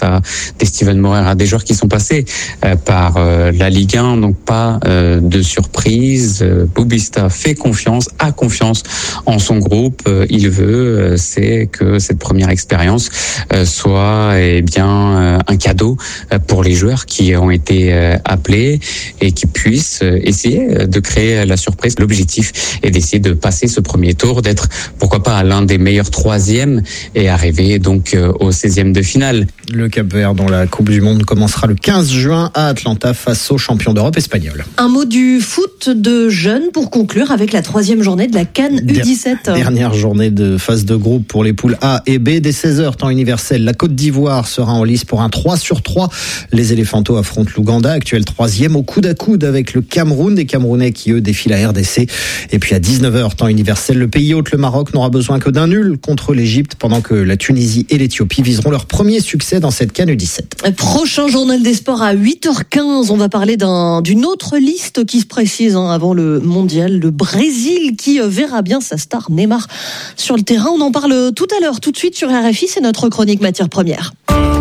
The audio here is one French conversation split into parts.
à des Steven Morer, à des joueurs qui sont passés par la Ligue 1, donc pas de surprise. Boubista a confiance en son groupe. Il veut, c'est que cette première expérience soit un cadeau pour les joueurs qui ont été appelés et qui puissent essayer de créer la surprise. L'objectif est d'essayer de passer ce premier tour, d'être pourquoi pas l'un des meilleurs troisièmes et arriver donc au 16e de finale. Le Cap-Vert dans la Coupe du Monde commencera le 15 juin à Atlanta face aux champions d'Europe espagnols. Un mot du foot de jeunes pour conclure avec la 3e journée de la CAN U17. Dernière journée de phase de groupe pour les poules A et B. Dès 16h, temps universel, la Côte d'Ivoire sera en lice pour un 3-sur-3. Les Éléphantos affrontent l'Ouganda, actuel 3e, au coude à coude avec le Cameroun. Des Camerounais qui, eux, défient la RDC. Et puis à 19h, temps universel, le pays hôte, le Maroc, n'aura besoin que d'un nul contre l'Égypte, pendant que la Tunisie et l'Éthiopie viseront leur premier succès dans cette CAN U17. Prochain journal des sports à 8h15. On va parler d'une autre liste qui se précise avant le mondial. Le Brésil qui verra bien sa star Neymar sur le terrain. On en parle tout à l'heure, tout de suite sur RFI. C'est notre chronique matière première.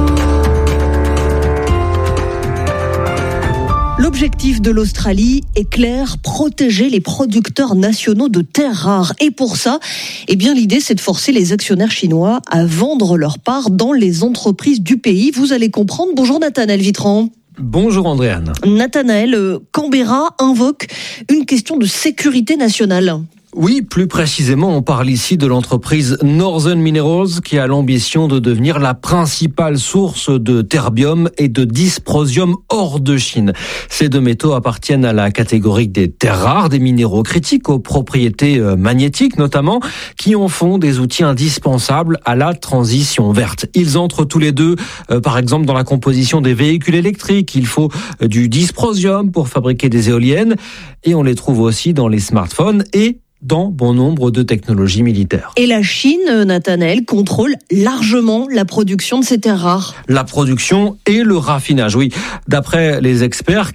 L'objectif de l'Australie est clair, protéger les producteurs nationaux de terres rares. Et pour ça, l'idée, c'est de forcer les actionnaires chinois à vendre leur part dans les entreprises du pays. Vous allez comprendre. Bonjour Nathanaël Vitran. Bonjour Andréane. Nathanaël, Canberra invoque une question de sécurité nationale. Oui, plus précisément, on parle ici de l'entreprise Northern Minerals qui a l'ambition de devenir la principale source de terbium et de dysprosium hors de Chine. Ces deux métaux appartiennent à la catégorie des terres rares, des minéraux critiques aux propriétés magnétiques notamment, qui en font des outils indispensables à la transition verte. Ils entrent tous les deux, par exemple, dans la composition des véhicules électriques. Il faut du dysprosium pour fabriquer des éoliennes et on les trouve aussi dans les smartphones et dans bon nombre de technologies militaires. Et la Chine, Nathanaël, contrôle largement la production de ces terres rares. La production et le raffinage, oui. D'après les experts,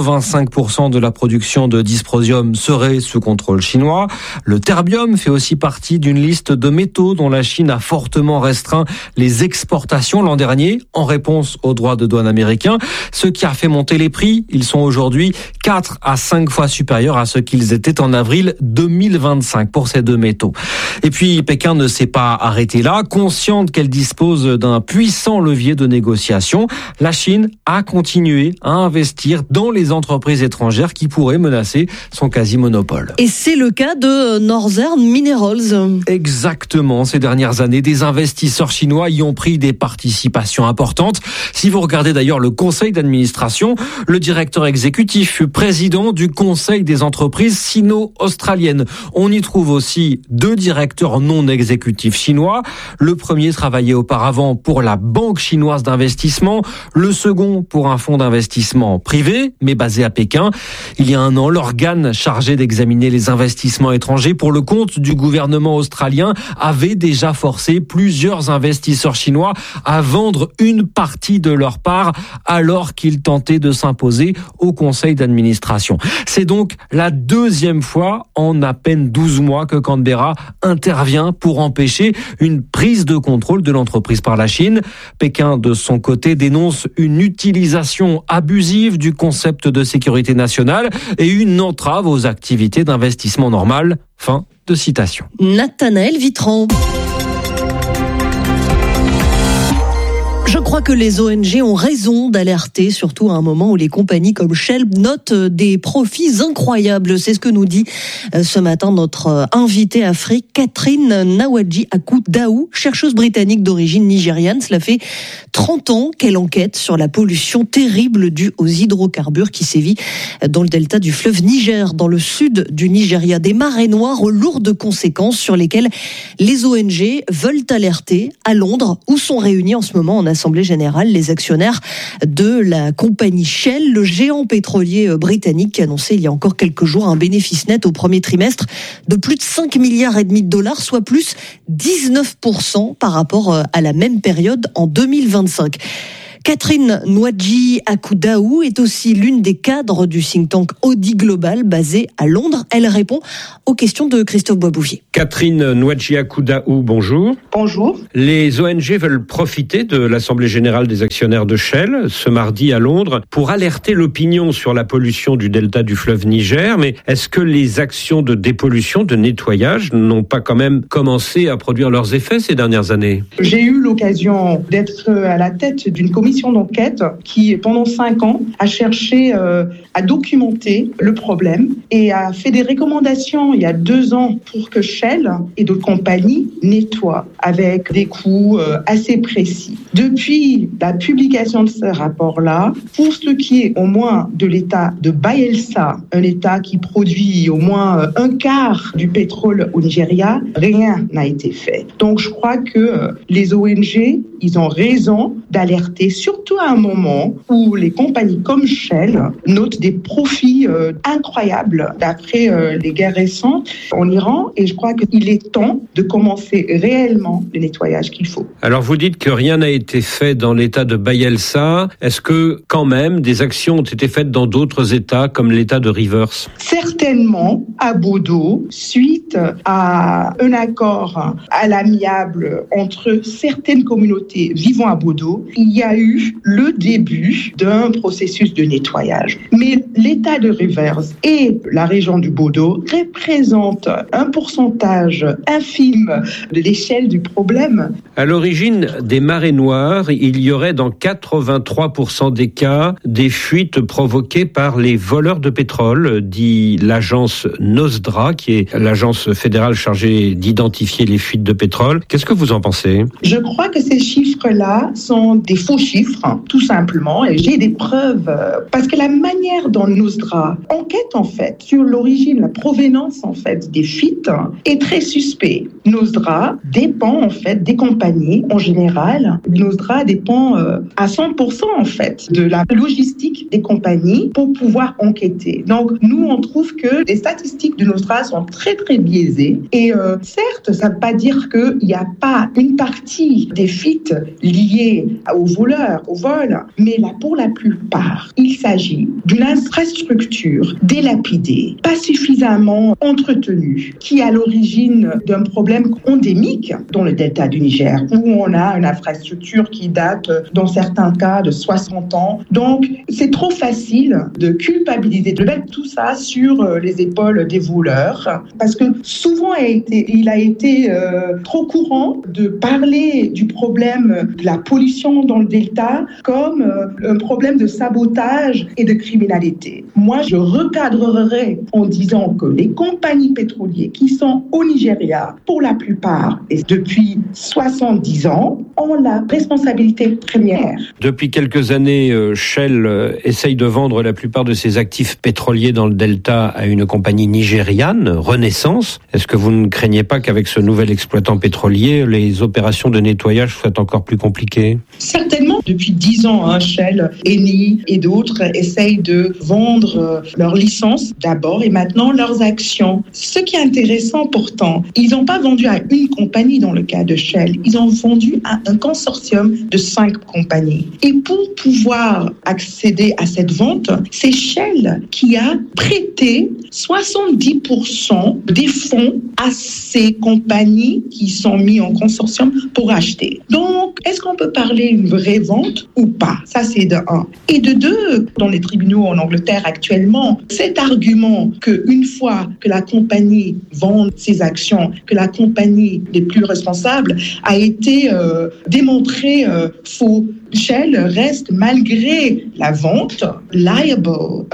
85% de la production de dysprosium serait sous contrôle chinois. Le terbium fait aussi partie d'une liste de métaux dont la Chine a fortement restreint les exportations l'an dernier en réponse aux droits de douane américains, ce qui a fait monter les prix. Ils sont aujourd'hui 4 à 5 fois supérieurs à ce qu'ils étaient en avril 2025 pour ces deux métaux. Et puis Pékin ne s'est pas arrêté là. Consciente qu'elle dispose d'un puissant levier de négociation, la Chine a continué à investir dans les entreprises étrangères qui pourraient menacer son quasi-monopole. Et c'est le cas de Northern Minerals. Exactement. Ces dernières années, des investisseurs chinois y ont pris des participations importantes. Si vous regardez d'ailleurs le conseil d'administration, le directeur exécutif fut président du conseil des entreprises sino-australiennes. On y trouve aussi 2 directeurs non exécutifs chinois. Le premier travaillait auparavant pour la Banque chinoise d'investissement, le second pour un fonds d'investissement privé, mais basé à Pékin. Il y a un an, l'organe chargé d'examiner les investissements étrangers pour le compte du gouvernement australien avait déjà forcé plusieurs investisseurs chinois à vendre une partie de leur part alors qu'ils tentaient de s'imposer au conseil d'administration. C'est donc la 2e fois en à peine 12 mois que Canberra intervient pour empêcher une prise de contrôle de l'entreprise par la Chine. Pékin, de son côté, dénonce une utilisation abusive du concept de sécurité nationale et une entrave aux activités d'investissement normales. Fin de citation. Nathanaël Vitran. Je crois que les ONG ont raison d'alerter, surtout à un moment où les compagnies comme Shell notent des profits incroyables. C'est ce que nous dit ce matin notre invitée Afrique, Catherine Nawadji Akou-Daou, chercheuse britannique d'origine nigériane. Cela fait 30 ans qu'elle enquête sur la pollution terrible due aux hydrocarbures qui sévit dans le delta du fleuve Niger, dans le sud du Nigeria. Des marées noires aux lourdes conséquences sur lesquelles les ONG veulent alerter à Londres, où sont réunis en ce moment en Assemblée générale les actionnaires de la compagnie Shell, le géant pétrolier britannique qui a annoncé il y a encore quelques jours un bénéfice net au premier trimestre de plus de 5,5 milliards de dollars, soit plus 19% par rapport à la même période en 2025. Catherine Nwadji-Akoudaou est aussi l'une des cadres du think tank Audi Global basé à Londres. Elle répond aux questions de Christophe Boisbouvier. Catherine Nwadji-Akoudaou, bonjour. Bonjour. Les ONG veulent profiter de l'Assemblée générale des actionnaires de Shell ce mardi à Londres pour alerter l'opinion sur la pollution du delta du fleuve Niger. Mais est-ce que les actions de dépollution, de nettoyage n'ont pas quand même commencé à produire leurs effets ces dernières années ? J'ai eu l'occasion d'être à la tête d'une commission d'enquête qui, pendant 5 ans, a cherché à documenter le problème et a fait des recommandations il y a 2 ans pour que Shell et d'autres compagnies nettoient avec des coûts assez précis. Depuis la publication de ce rapport-là, pour ce qui est au moins de l'état de Bayelsa, un état qui produit au moins un quart du pétrole au Nigeria, rien n'a été fait. Donc je crois que les ONG, ils ont raison d'alerter, surtout à un moment où les compagnies comme Shell notent des profits incroyables d'après les guerres récentes en Iran. Et je crois qu'il est temps de commencer réellement le nettoyage qu'il faut. Alors vous dites que rien n'a été fait dans l'état de Bayelsa. Est-ce que quand même des actions ont été faites dans d'autres états comme l'état de Rivers ? Certainement à Bodo, suite à un accord à l'amiable entre certaines communautés vivant à Bodo, il y a eu le début d'un processus de nettoyage. Mais l'état de Rivers et la région du Bodo représentent un pourcentage infime de l'échelle du problème. À l'origine des marées noires, il y aurait dans 83% des cas des fuites provoquées par les voleurs de pétrole, dit l'agence NOSDRA, qui est l'agence fédérale chargée d'identifier les fuites de pétrole. Qu'est-ce que vous en pensez ? Je crois que ces chiffres-là sont des faux chiffres, tout simplement, et j'ai des preuves. Parce que la manière dont NOSDRA enquête, en fait, sur l'origine, la provenance, en fait, des fuites, est très suspect. NOSDRA dépend, en fait, des compagnies en général. NOSDRA dépend à 100%, en fait, de la logistique des compagnies pour pouvoir enquêter. Donc, nous, on trouve que les statistiques de NOSDRA sont très, très biaisées. Et certes, ça ne veut pas dire qu'il n'y a pas une partie des fuites liées aux voleurs, au vol, mais là, pour la plupart, il s'agit d'une infrastructure délapidée, pas suffisamment entretenue, qui est à l'origine d'un problème endémique dans le delta du Niger, où on a une infrastructure qui date, dans certains cas, de 60 ans. Donc, c'est trop facile de culpabiliser, de mettre tout ça sur les épaules des voleurs, parce que souvent, il a été trop courant de parler du problème de la pollution dans le delta comme un problème de sabotage et de criminalité. Moi, je recadrerais en disant que les compagnies pétrolières qui sont au Nigeria, pour la plupart, et depuis 70 ans, ont la responsabilité première. Depuis quelques années, Shell essaye de vendre la plupart de ses actifs pétroliers dans le delta à une compagnie nigériane, Renaissance. Est-ce que vous ne craignez pas qu'avec ce nouvel exploitant pétrolier, les opérations de nettoyage soient encore plus compliquées ? Certainement. Depuis 10 ans, Shell, Eni et d'autres essayent de vendre leurs licences d'abord et maintenant leurs actions. Ce qui est intéressant pourtant, ils n'ont pas vendu à une compagnie dans le cas de Shell, ils ont vendu à un consortium de 5 compagnies. Et pour pouvoir accéder à cette vente, c'est Shell qui a prêté 70% des fonds à ces compagnies qui sont mises en consortium pour acheter. Donc, est-ce qu'on peut parler d'une vraie vente ou pas ? Ça, c'est de 1. Et de 2, dans les tribunaux en Angleterre actuellement, cet argument qu'une fois que la compagnie vend ses actions, que la compagnie n'est plus responsable, a été démontré faux. Shell reste, malgré la vente, liable,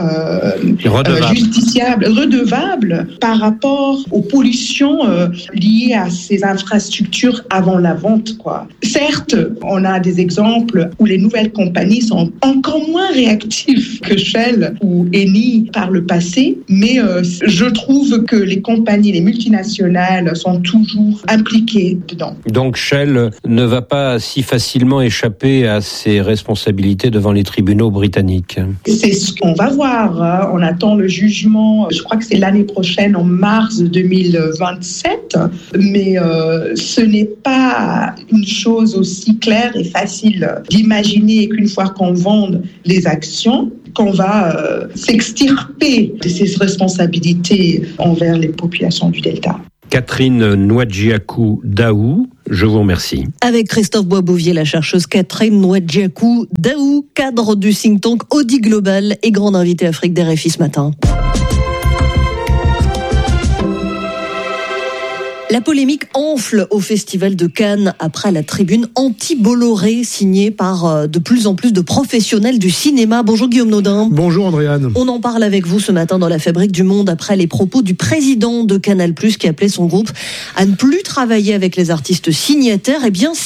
justiciable, redevable par rapport aux pollutions liées à ces infrastructures avant la vente, quoi. Certes, on a des exemples où les nouvelles compagnies sont encore moins réactives que Shell ou Eni par le passé, mais je trouve que les compagnies, les multinationales sont toujours impliquées dedans. Donc Shell ne va pas si facilement échapper à ses responsabilités devant les tribunaux britanniques. C'est ce qu'on va voir. On attend le jugement, je crois que c'est l'année prochaine, en mars 2027. Mais ce n'est pas une chose aussi clair et facile d'imaginer qu'une fois qu'on vend les actions, qu'on va s'extirper de ses responsabilités envers les populations du Delta. Catherine Nwadjiakou-Daou, je vous remercie. Avec Christophe Boisbouvier, la chercheuse Catherine Nwadjiakou-Daou, cadre du think tank Audi Global et grande invitée Afrique d'RFI ce matin. La polémique enfle au Festival de Cannes après la tribune anti-Bolloré signée par de plus en plus de professionnels du cinéma. Bonjour Guillaume Nodin. Bonjour Andréane. On en parle avec vous ce matin dans la Fabrique du Monde après les propos du président de Canal+, qui appelait son groupe à ne plus travailler avec les artistes signataires. Eh bien,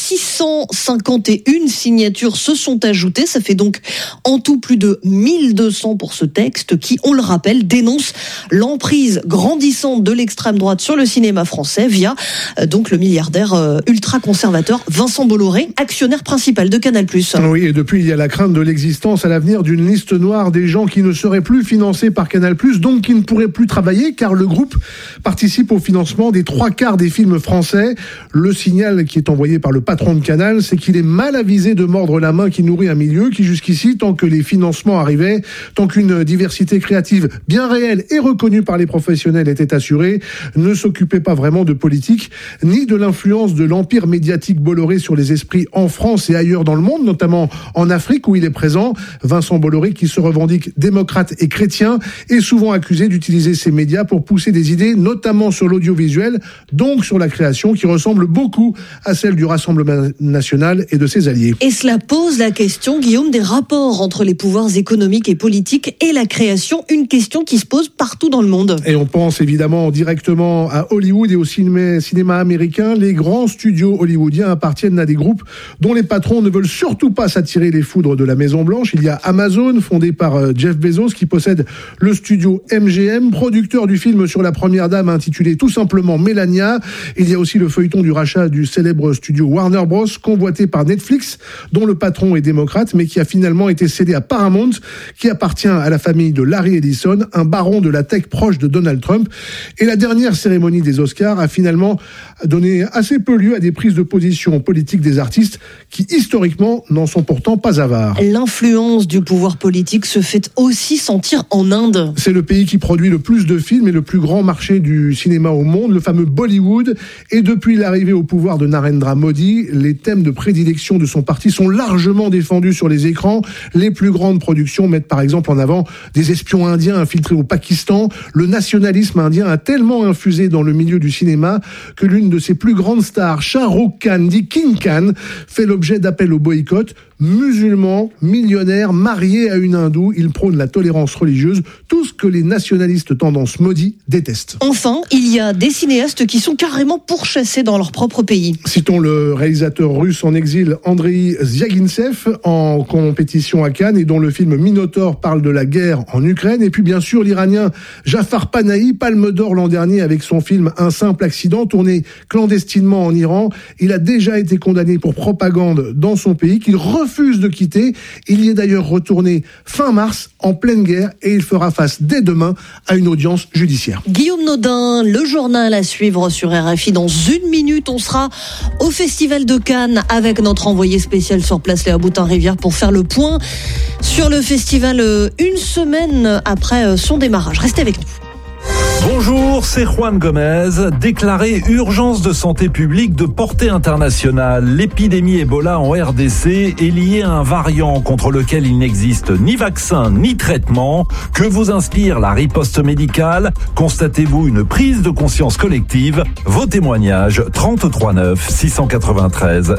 651 signatures se sont ajoutées. Ça fait donc en tout plus de 1200 pour ce texte qui, on le rappelle, dénonce l'emprise grandissante de l'extrême droite sur le cinéma français via donc le milliardaire ultra-conservateur Vincent Bolloré, actionnaire principal de Canal+. Oui, et depuis, il y a la crainte de l'existence à l'avenir d'une liste noire des gens qui ne seraient plus financés par Canal+, donc qui ne pourraient plus travailler, car le groupe participe au financement des 3/4 des films français. Le signal qui est envoyé par le patron de Canal, c'est qu'il est mal avisé de mordre la main qui nourrit un milieu qui, jusqu'ici, tant que les financements arrivaient, tant qu'une diversité créative bien réelle et reconnue par les professionnels était assurée, ne s'occupait pas vraiment de politique, ni de l'influence de l'empire médiatique Bolloré sur les esprits en France et ailleurs dans le monde, notamment en Afrique où il est présent. Vincent Bolloré, qui se revendique démocrate et chrétien, est souvent accusé d'utiliser ses médias pour pousser des idées, notamment sur l'audiovisuel, donc sur la création, qui ressemble beaucoup à celle du Rassemblement national et de ses alliés. Et cela pose la question, Guillaume, des rapports entre les pouvoirs économiques et politiques et la création, une question qui se pose partout dans le monde. Et on pense évidemment directement à Hollywood et au cinéma américain. Les grands studios hollywoodiens appartiennent à des groupes dont les patrons ne veulent surtout pas s'attirer les foudres de la Maison-Blanche. Il y a Amazon, fondé par Jeff Bezos, qui possède le studio MGM, producteur du film sur la première dame intitulé tout simplement Melania. Il y a aussi le feuilleton du rachat du célèbre studio Warner Bros, convoité par Netflix, dont le patron est démocrate, mais qui a finalement été cédé à Paramount, qui appartient à la famille de Larry Ellison, un baron de la tech proche de Donald Trump. Et la dernière cérémonie des Oscars a finalement donné assez peu lieu à des prises de position politiques des artistes qui, historiquement, n'en sont pourtant pas avares. L'influence du pouvoir politique se fait aussi sentir en Inde. C'est le pays qui produit le plus de films et le plus grand marché du cinéma au monde, le fameux Bollywood. Et depuis l'arrivée au pouvoir de Narendra Modi, les thèmes de prédilection de son parti sont largement défendus sur les écrans. Les plus grandes productions mettent par exemple en avant des espions indiens infiltrés au Pakistan. Le nationalisme indien a tellement infusé dans le milieu du cinéma que l'une de ses plus grandes stars, Shah Rukh Khan, dit King Khan, fait l'objet d'appels au boycott. Musulman, millionnaire, marié à une hindoue, il prône la tolérance religieuse, tout ce que les nationalistes tendance Modi détestent. Enfin, il y a des cinéastes qui sont carrément pourchassés dans leur propre pays. Citons le réalisateur russe en exil Andrei Zvyagintsev, en compétition à Cannes et dont le film Minotaur parle de la guerre en Ukraine. Et puis bien sûr l'Iranien Jafar Panahi, Palme d'Or l'an dernier avec son film Un simple accident, tourné clandestinement en Iran. Il a déjà été condamné pour propagande dans son pays, qu'il refuse de quitter. Il y est d'ailleurs retourné fin mars, en pleine guerre, et il fera face dès demain à une audience judiciaire. Guillaume Nodin, le journal à suivre sur RFI. Dans une minute, on sera au Festival de Cannes avec notre envoyé spécial sur place, Léa Boutin-Rivière, pour faire le point sur le festival une semaine après son démarrage. Restez avec nous. Bonjour, c'est Juan Gomez. Déclaré urgence de santé publique de portée internationale, l'épidémie Ebola en RDC est liée à un variant contre lequel il n'existe ni vaccin ni traitement. Que vous inspire la riposte médicale? Constatez-vous une prise de conscience collective? Vos témoignages 33 9 693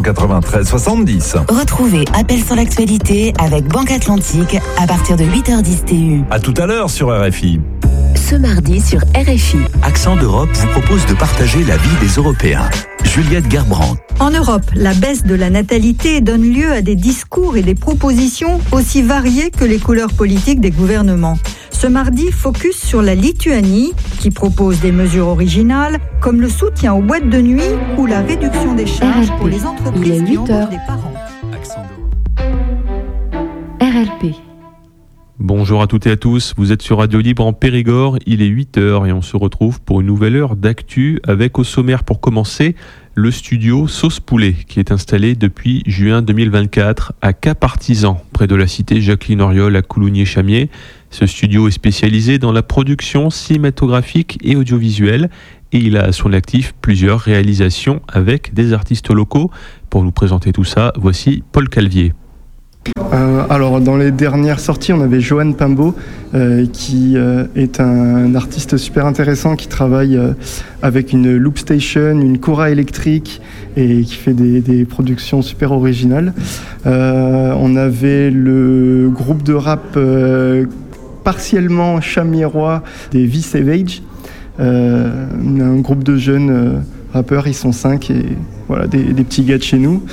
693 70. Retrouvez Appel sur l'actualité avec Banque Atlantique à partir de 8h10 TU. À tout à l'heure sur RFI. Ce mardi sur RFI. Accent d'Europe vous propose de partager la vie des Européens. Juliette Gerbrandt. En Europe, la baisse de la natalité donne lieu à des discours et des propositions aussi variées que les couleurs politiques des gouvernements. Ce mardi, focus sur la Lituanie, qui propose des mesures originales, comme le soutien aux boîtes de nuit ou la réduction des charges pour les entreprises qui embauchent des parents. Accent RLP. Bonjour à toutes et à tous, vous êtes sur Radio Libre en Périgord, il est 8h et on se retrouve pour une nouvelle heure d'actu avec au sommaire pour commencer le studio Sauce Poulet qui est installé depuis juin 2024 à Cap-Artisan, près de la cité Jacqueline-Auriol à Coulommiers-Chamiers. Ce studio est spécialisé dans la production cinématographique et audiovisuelle et il a à son actif plusieurs réalisations avec des artistes locaux. Pour nous présenter tout ça, voici Paul Calvier. Alors dans les dernières sorties on avait Johan Pimbeau qui est un artiste super intéressant qui travaille avec une loop station, une Cora électrique et qui fait des productions super originales. On avait le groupe de rap partiellement chamiérois des V-Savage, un groupe de jeunes rappeurs, ils sont 5 et voilà, des petits gars de chez nous.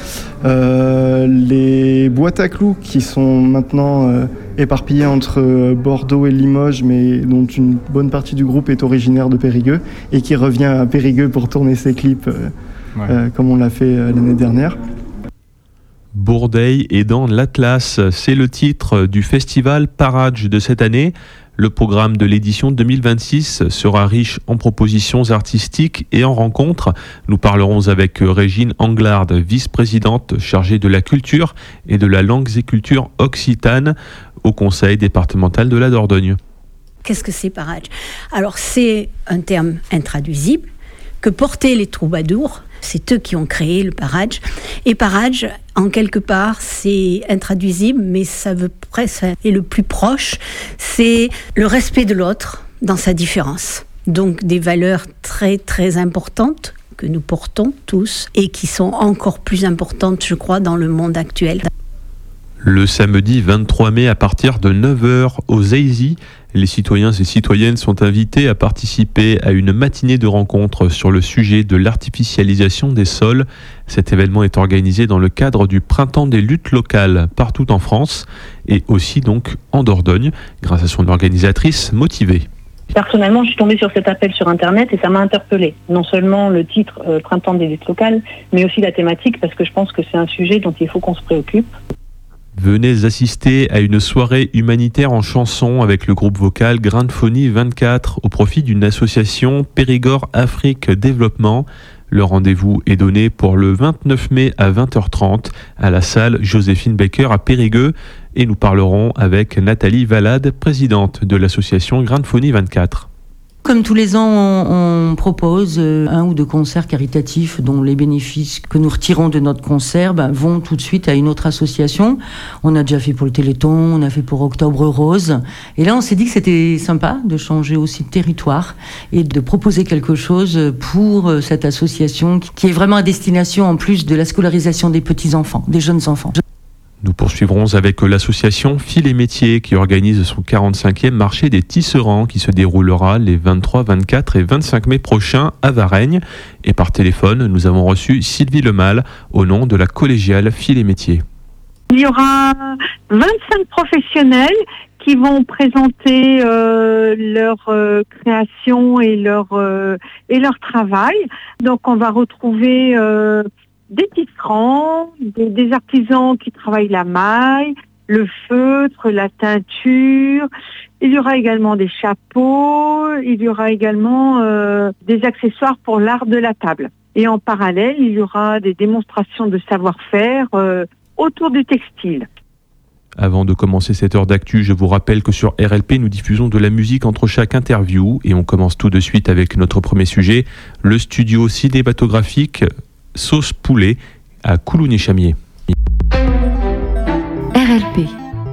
Les boîtes à clous qui sont maintenant éparpillées entre Bordeaux et Limoges, mais dont une bonne partie du groupe est originaire de Périgueux et qui revient à Périgueux pour tourner ses clips comme on l'a fait l'année dernière. Bourdeil est dans l'Atlas, c'est le titre du festival Parage de cette année. Le programme de l'édition 2026 sera riche en propositions artistiques et en rencontres. Nous parlerons avec Régine Anglard, vice-présidente chargée de la culture et de la langue et culture occitane au conseil départemental de la Dordogne. Qu'est-ce que c'est Parage ? Alors c'est un terme intraduisible que portaient les troubadours. C'est eux qui ont créé le parage. Et parage, en quelque part, c'est intraduisible, mais ça veut presque être le plus proche. C'est le respect de l'autre dans sa différence. Donc des valeurs très très importantes que nous portons tous et qui sont encore plus importantes, je crois, dans le monde actuel. Le samedi 23 mai à partir de 9h au Zeizy, les citoyens et citoyennes sont invités à participer à une matinée de rencontres sur le sujet de l'artificialisation des sols. Cet événement est organisé dans le cadre du Printemps des luttes locales partout en France et aussi donc en Dordogne grâce à son organisatrice motivée. Personnellement, je suis tombée sur cet appel sur Internet et ça m'a interpellée. Non seulement le titre Printemps des luttes locales, mais aussi la thématique parce que je pense que c'est un sujet dont il faut qu'on se préoccupe. Venez assister à une soirée humanitaire en chanson avec le groupe vocal Grindphonie 24 au profit d'une association Périgord Afrique Développement. Le rendez-vous est donné pour le 29 mai à 20h30 à la salle Joséphine Baker à Périgueux et nous parlerons avec Nathalie Valade, présidente de l'association Grindphonie 24. Comme tous les ans, on propose 1 ou 2 concerts caritatifs dont les bénéfices que nous retirons de notre concert vont tout de suite à une autre association. On a déjà fait pour le Téléthon, on a fait pour Octobre Rose. Et là, on s'est dit que c'était sympa de changer aussi de territoire et de proposer quelque chose pour cette association qui est vraiment à destination en plus de la scolarisation des petits-enfants, des jeunes enfants. Nous poursuivrons avec l'association Fil et Métiers qui organise son 45e marché des tisserands qui se déroulera les 23, 24 et 25 mai prochains à Varennes. Et par téléphone, nous avons reçu Sylvie Lemal au nom de la collégiale Fil et Métiers. Il y aura 25 professionnels qui vont présenter leur création et leur travail. Donc on va retrouver des tisserands, des artisans qui travaillent la maille, le feutre, la teinture. Il y aura également des chapeaux, il y aura également des accessoires pour l'art de la table. Et en parallèle, il y aura des démonstrations de savoir-faire autour du textile. Avant de commencer cette heure d'actu, je vous rappelle que sur RLP, nous diffusons de la musique entre chaque interview et on commence tout de suite avec notre premier sujet, le studio cinématographique Sauce Poulet à Coulommiers-Chamiers. RLP.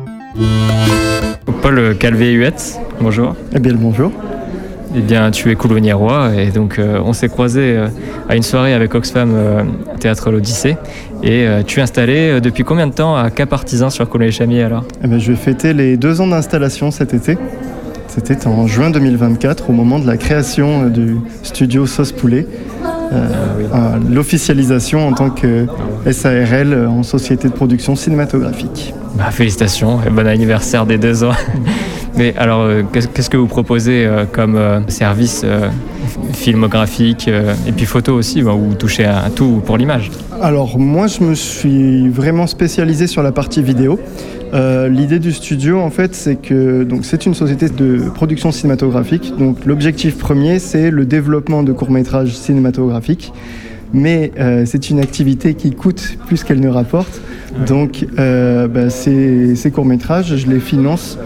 Paul Calvier-Huette, bonjour. Eh bien, bonjour. Eh bien, tu es coulommiérois et donc on s'est croisés à une soirée avec Oxfam Théâtre l'Odyssée. Et tu es installé depuis combien de temps à Cap-Artisan sur Coulommiers-Chamiers alors ? Eh bien, je vais fêter les 2 ans d'installation cet été. C'était en juin 2024 au moment de la création du studio Sauce Poulet. L'officialisation en tant que SARL en société de production cinématographique. Félicitations et bon anniversaire des 2 ans. Mais alors, qu'est-ce que vous proposez comme service filmographique et puis photo aussi, où vous touchez à tout pour l'image? Alors moi, je me suis vraiment spécialisé sur la partie vidéo. L'idée du studio, en fait, c'est que c'est une société de production cinématographique. Donc l'objectif premier, c'est le développement de courts-métrages cinématographiques. Mais c'est une activité qui coûte plus qu'elle ne rapporte. Donc ces courts-métrages, je les finance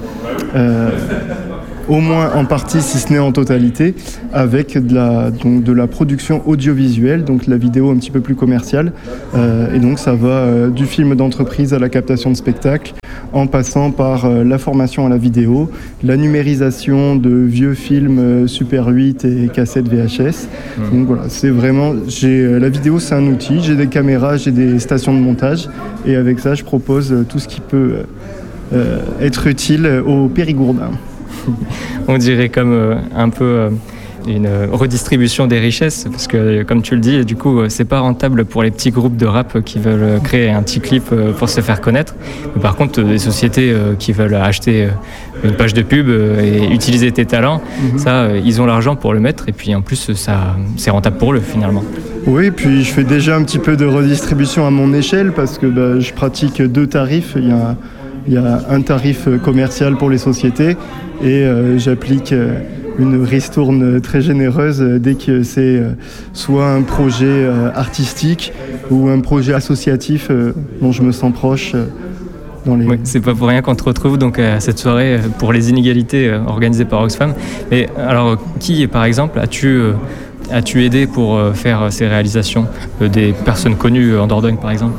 au moins en partie, si ce n'est en totalité, avec de la production audiovisuelle, donc la vidéo un petit peu plus commerciale. Et donc ça va du film d'entreprise à la captation de spectacle, en passant par la formation à la vidéo, la numérisation de vieux films Super 8 et cassettes VHS. Donc voilà, c'est vraiment... la vidéo, c'est un outil, j'ai des caméras, j'ai des stations de montage, et avec ça, je propose tout ce qui peut être utile aux périgourdins. On dirait comme un peu une redistribution des richesses, parce que comme tu le dis, du coup c'est pas rentable pour les petits groupes de rap qui veulent créer un petit clip pour se faire connaître. Mais par contre, des sociétés qui veulent acheter une page de pub et utiliser tes talents, ça ils ont l'argent pour le mettre, et puis en plus ça c'est rentable pour eux finalement. Oui, puis je fais déjà un petit peu de redistribution à mon échelle, parce que je pratique 2 tarifs. Il y a un tarif commercial pour les sociétés et j'applique une ristourne très généreuse dès que c'est soit un projet artistique ou un projet associatif dont je me sens proche. Oui, c'est pas pour rien qu'on te retrouve donc à cette soirée pour les inégalités organisée par Oxfam. Mais alors, qui par exemple as-tu aidé pour faire ces réalisations? Des personnes connues en Dordogne par exemple?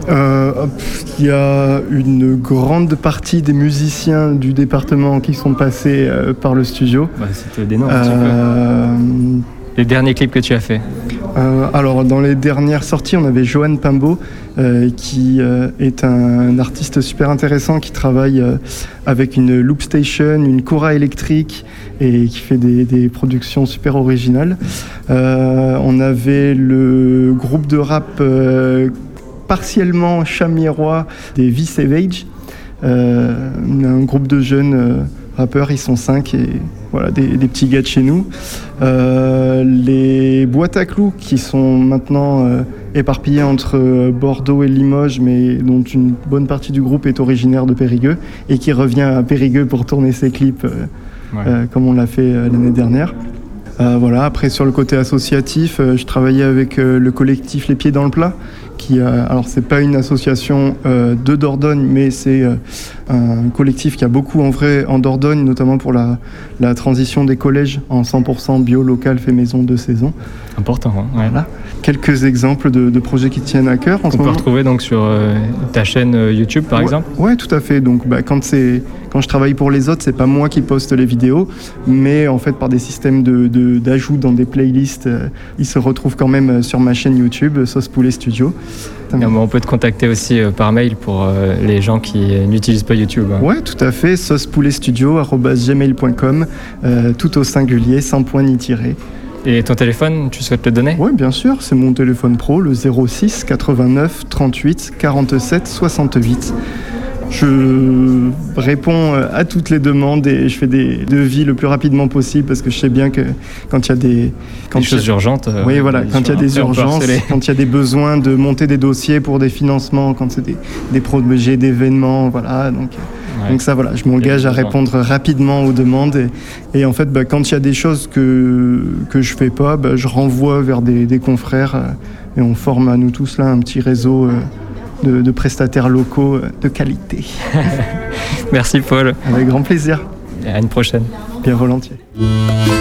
Il y a une grande partie des musiciens du département qui sont passés par le studio. C'était des noms un petit peu. Les derniers clips que tu as fait? Alors dans les dernières sorties, on avait Johan Pimbeau qui est un artiste super intéressant qui travaille avec une loop station, une Cora électrique et qui fait des productions super originales. On avait le groupe de rap partiellement chamiérois des V-Savage, un groupe de jeunes rappeurs, ils sont 5 et voilà, des petits gars de chez nous. Les boîtes à clous qui sont maintenant éparpillées entre Bordeaux et Limoges, mais dont une bonne partie du groupe est originaire de Périgueux et qui revient à Périgueux pour tourner ses clips comme on l'a fait l'année dernière. Voilà. Après, sur le côté associatif, je travaillais avec le collectif Les Pieds dans le Plat, alors c'est pas une association de Dordogne, mais c'est un collectif qui a beaucoup œuvré en Dordogne, notamment pour la transition des collèges en 100% bio local fait maison de saison. Important, hein. Voilà. Quelques exemples de projets qui tiennent à cœur en ce moment. On peut retrouver donc sur ta chaîne YouTube par exemple? Ouais, tout à fait. Donc quand je travaille pour les autres, c'est pas moi qui poste les vidéos, mais en fait par des systèmes d'ajout dans des playlists, ils se retrouvent quand même sur ma chaîne YouTube, Sauce Poulet Studio. On peut te contacter aussi par mail pour les gens qui n'utilisent pas YouTube. Hein. Ouais, tout à fait. saucepouletstudio@gmail.com, tout au singulier, sans point ni tiré. Et ton téléphone, tu souhaites le donner? Oui, bien sûr. C'est mon téléphone pro, le 06 89 38 47 68. Je réponds à toutes les demandes et je fais des devis le plus rapidement possible parce que je sais bien que quand il y a des choses urgentes. Oui, voilà, quand il y a des urgences, quand il y a des besoins de monter des dossiers pour des financements, quand c'est des projets d'événements, voilà. Donc ça, voilà, je m'engage à répondre rapidement aux demandes et en fait, quand il y a des choses que je fais pas, je renvoie vers des confrères et on forme à nous tous là un petit réseau. De prestataires locaux de qualité. Merci Paul. Avec grand plaisir. Et à une prochaine. Bien volontiers.